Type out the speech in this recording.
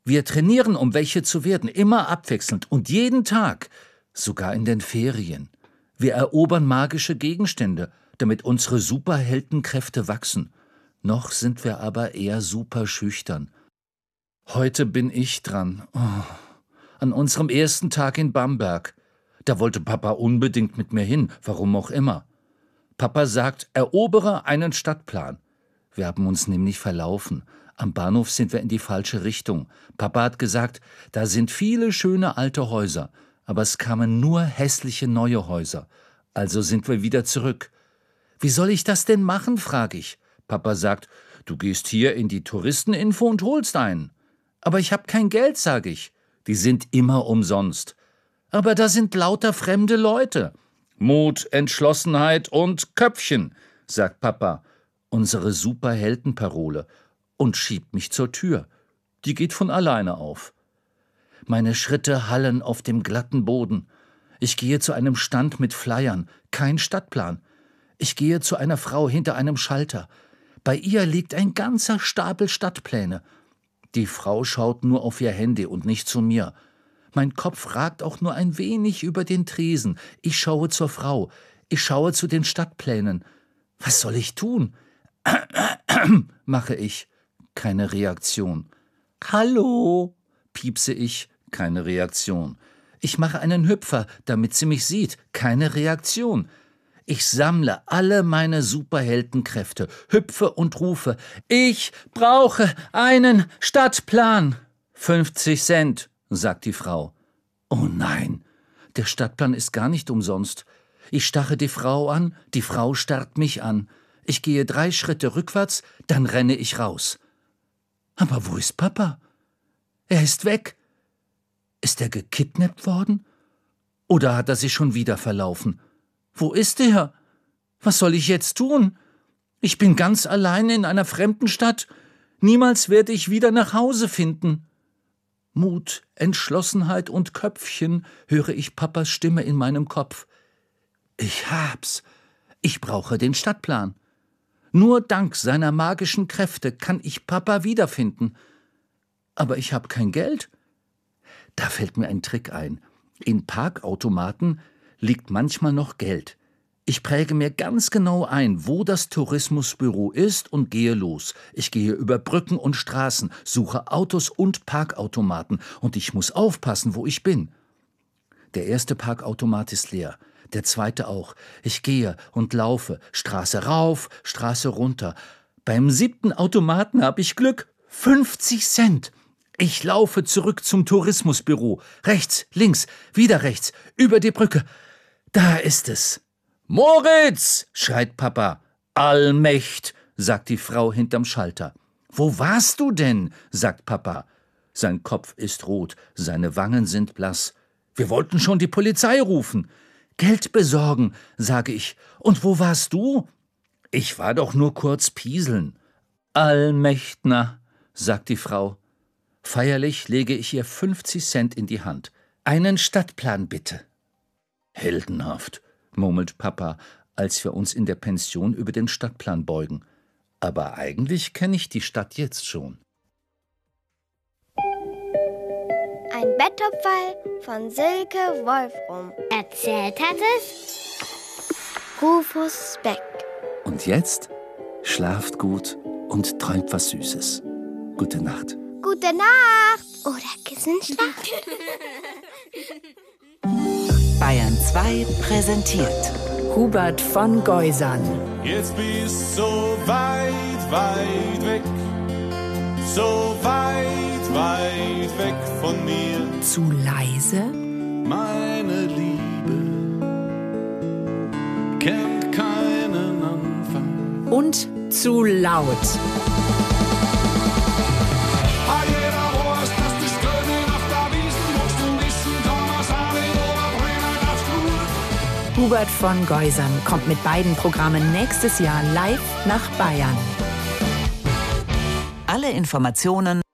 Wir trainieren, um welche zu werden, immer abwechselnd und jeden Tag, sogar in den Ferien. Wir erobern magische Gegenstände, damit unsere Superheldenkräfte wachsen. Noch sind wir aber eher super schüchtern. Heute bin ich dran. An unserem ersten Tag in Bamberg. Da wollte Papa unbedingt mit mir hin, warum auch immer. Papa sagt, erobere einen Stadtplan. Wir haben uns nämlich verlaufen. Am Bahnhof sind wir in die falsche Richtung. Papa hat gesagt, da sind viele schöne alte Häuser, aber es kamen nur hässliche neue Häuser. Also sind wir wieder zurück. Wie soll ich das denn machen, frage ich. Papa sagt, du gehst hier in die Touristeninfo und holst einen. Aber ich habe kein Geld, sage ich. Die sind immer umsonst. Aber da sind lauter fremde Leute. Mut, Entschlossenheit und Köpfchen, sagt Papa, unsere Superheldenparole, und schiebt mich zur Tür. Die geht von alleine auf. Meine Schritte hallen auf dem glatten Boden. Ich gehe zu einem Stand mit Flyern, kein Stadtplan. Ich gehe zu einer Frau hinter einem Schalter. Bei ihr liegt ein ganzer Stapel Stadtpläne. Die Frau schaut nur auf ihr Handy und nicht zu mir. Mein Kopf ragt auch nur ein wenig über den Tresen. Ich schaue zur Frau. Ich schaue zu den Stadtplänen. Was soll ich tun? Mache ich. Keine Reaktion. Hallo, piepse ich. Keine Reaktion. Ich mache einen Hüpfer, damit sie mich sieht. Keine Reaktion. Ich sammle alle meine Superheldenkräfte, hüpfe und rufe, ich brauche einen Stadtplan. 50 Cent, sagt die Frau. Oh nein, der Stadtplan ist gar nicht umsonst. Ich starre die Frau an, die Frau starrt mich an. Ich gehe 3 Schritte rückwärts, dann renne ich raus. Aber wo ist Papa? Er ist weg. Ist er gekidnappt worden? Oder hat er sich schon wieder verlaufen? Wo ist er? Was soll ich jetzt tun? Ich bin ganz allein in einer fremden Stadt. Niemals werde ich wieder nach Hause finden. Mut, Entschlossenheit und Köpfchen, höre ich Papas Stimme in meinem Kopf. Ich hab's. Ich brauche den Stadtplan. Nur dank seiner magischen Kräfte kann ich Papa wiederfinden. Aber ich habe kein Geld. Da fällt mir ein Trick ein. In Parkautomaten liegt manchmal noch Geld. Ich präge mir ganz genau ein, wo das Tourismusbüro ist und gehe los. Ich gehe über Brücken und Straßen, suche Autos und Parkautomaten und ich muss aufpassen, wo ich bin. Der erste Parkautomat ist leer, der zweite auch. Ich gehe und laufe, Straße rauf, Straße runter. Beim 7. Automaten habe ich Glück, 50 Cent. Ich laufe zurück zum Tourismusbüro. Rechts, links, wieder rechts, über die Brücke. Da ist es. »Moritz«, schreit Papa. »Allmächt«, sagt die Frau hinterm Schalter. »Wo warst du denn?«, sagt Papa. Sein Kopf ist rot, seine Wangen sind blass. »Wir wollten schon die Polizei rufen.« »Geld besorgen«, sage ich. »Und wo warst du?« »Ich war doch nur kurz pieseln.« »Allmächtner«, sagt die Frau. Feierlich lege ich ihr 50 Cent in die Hand. »Einen Stadtplan bitte.« »Heldenhaft«, murmelt Papa, als wir uns in der Pension über den Stadtplan beugen. Aber eigentlich kenne ich die Stadt jetzt schon. Ein Betthupferl von Silke Wolfrum. Erzählt hat es Rufus Beck. Und jetzt schlaft gut und träumt was Süßes. Gute Nacht. Gute Nacht. Oder Kissenschlag. Bayern 2 präsentiert Hubert von Geusern. Jetzt bist so weit, weit weg, so weit, weit weg von mir. Zu leise? Meine Liebe kennt keinen Anfang. Und zu laut. Hubert von Geusern kommt mit beiden Programmen nächstes Jahr live nach Bayern. Alle Informationen